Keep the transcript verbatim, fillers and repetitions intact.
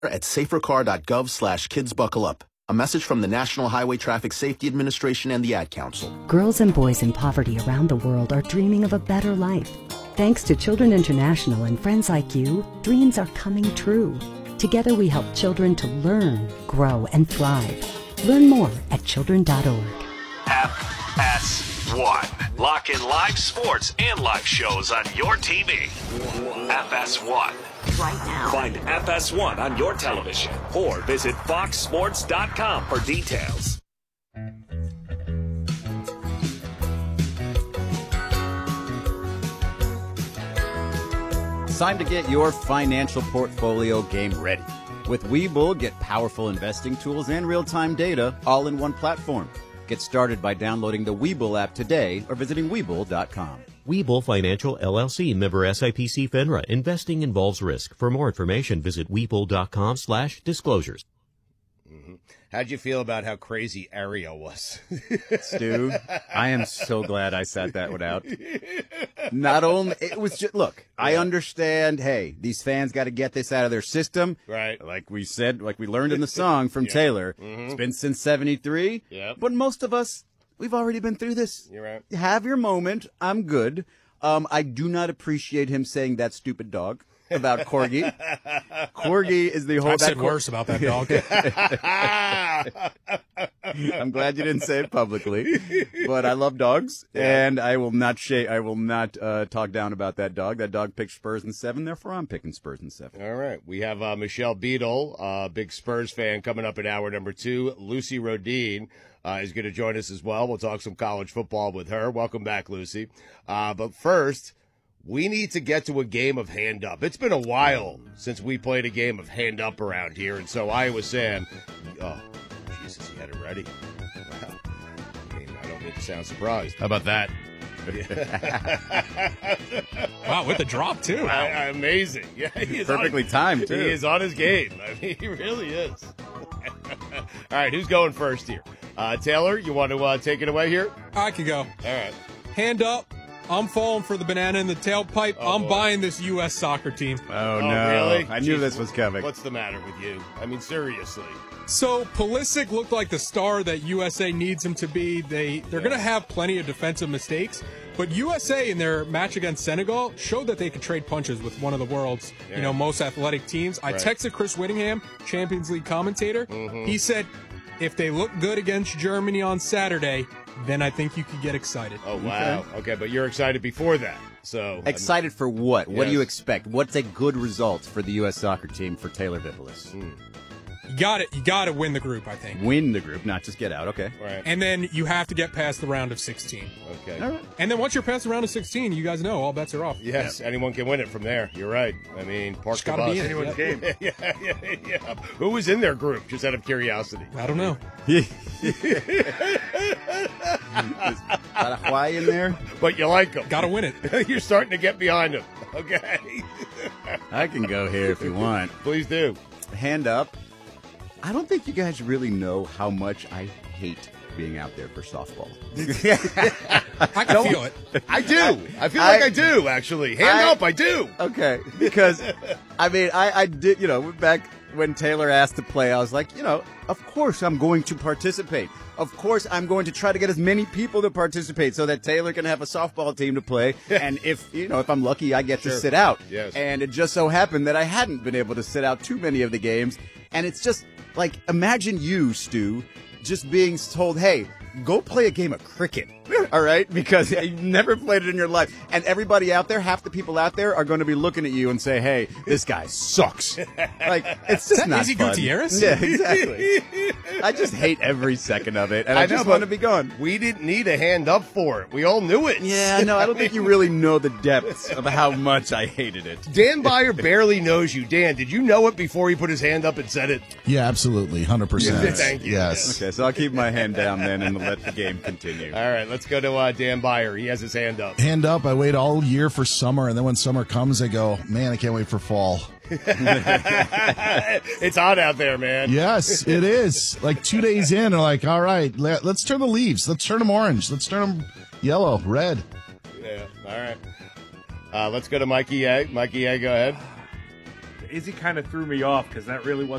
at safercar.gov slash kidsbuckleup. A message from the National Highway Traffic Safety Administration and the Ad Council. Girls and boys in poverty around the world are dreaming of a better life. Thanks to Children International and friends like you, dreams are coming true. Together we help children to learn, grow, and thrive. Learn more at children dot org. F S one. Lock in live sports and live shows on your T V. F S one. Right now. Find F S one on your television or visit fox sports dot com for details. It's time to get your financial portfolio game ready. With Webull, get powerful investing tools and real-time data all in one platform. Get started by downloading the Webull app today or visiting webull dot com. Webull Financial, L L C, member S I P C FINRA. Investing involves risk. For more information, visit webull dot com slash disclosures. Mm-hmm. How'd you feel about how crazy Ariel was? Stu, I am so glad I sat that one out. Not only, it was just, look, yeah. I understand, hey, these fans got to get this out of their system. Right. Like we said, like we learned in the song from yeah. Taylor. Mm-hmm. It's been since seventy-three. Yep. But most of us, we've already been through this. You're right. Have your moment. I'm good. Um, I do not appreciate him saying that stupid dog about Corgi. Corgi is the whole. I've that said cor- worse about that dog. I'm glad you didn't say it publicly, but I love dogs, yeah. and I will not sh- I will not uh, talk down about that dog. That dog picked Spurs in seven, therefore I'm picking Spurs in seven. All right, we have uh, Michelle Beadle, a uh, big Spurs fan, coming up in hour number two. Lucy Rodine uh, is going to join us as well. We'll talk some college football with her. Welcome back, Lucy. Uh, but first, we need to get to a game of hand up. It's been a while since we played a game of hand up around here, and so Iowa Sam, oh, Jesus, he had it ready. Wow. I mean, I don't need to sound surprised. How about that? Wow, with the drop, too. Wow. I, amazing. Yeah, he is perfectly on, timed, too. He is on his game. I mean, he really is. All right, who's going first here? Uh, Taylor, you want to uh, take it away here? I can go. All right. Hand up. I'm falling for the banana in the tailpipe. Oh, I'm boy. buying this U S soccer team. Oh, Oh, no. really? I knew Jeez, this was coming. What's the matter with you? I mean, seriously. So Pulisic looked like the star that U S A needs him to be. They, they're Yeah. going to have plenty of defensive mistakes. But U S A in their match against Senegal showed that they could trade punches with one of the world's Yeah. you know, most athletic teams. I Right. texted Chris Whittingham, Champions League commentator. Mhm. He said, if they look good against Germany on Saturday, then I think you could get excited. Oh, wow. Okay, okay, but you're excited before that. So Excited for what? What do you Yes. expect? What's a good result for the U S soccer team for Taylor Vipolis? Mm. You got it. You got to win the group, I think. Win the group, not just get out. Okay. Right. And then you have to get past the round of sixteen. Okay. All right. And then once you're past the round of sixteen, you guys know all bets are off. Yes, anyone can win it from there. You're right. I mean, park Just the gotta bus. be in it. Anyone's game. yeah, yeah, yeah. Who was in their group? Just out of curiosity. I don't know. Got a Hawaii in there? But you like them. Got to win it. You're starting to get behind them. Okay. I can go here if you want. Please do. Hand up. I don't think you guys really know how much I hate being out there for softball. I can feel it. I do. I feel like I- I do, actually. Hand I- up, I do. Okay, because, I mean, I, I did, you know, back when Taylor asked to play, I was like, you know, of course I'm going to participate. Of course I'm going to try to get as many people to participate so that Taylor can have a softball team to play. And if, you know, if I'm lucky, I get Sure. to sit out. Yes. And it just so happened that I hadn't been able to sit out too many of the games. And it's just, like, imagine you, Stu, just being told, hey, go play a game of cricket, all right? Because you've never played it in your life. And everybody out there, half the people out there are going to be looking at you and say, hey, this guy sucks. Like, it's just that not Izzy fun. Gutierrez? Yeah, exactly. I just hate every second of it, and I, I know, just but want to be gone. We didn't need a hand up for it. We all knew it. Yeah, I know. I don't think you really know the depths of how much I hated it. Dan Byer barely knows you. Dan, did you know it before he put his hand up and said it? Yeah, absolutely. one hundred percent. Thank you. Yes. Okay, so I'll keep my hand down then and let the game continue. All right, let's go to uh, Dan Byer. He has his hand up. Hand up. I wait all year for summer, and then when summer comes, I go, man, I can't wait for fall. It's hot out there, man. Yes, it is. Like two days in, they're like, all right, let, let's turn the leaves. Let's turn them orange. Let's turn them yellow, red. Yeah, all right. Uh, let's go to Mikey A. Mikey A, go ahead. Izzy kind of threw me off because that really wasn't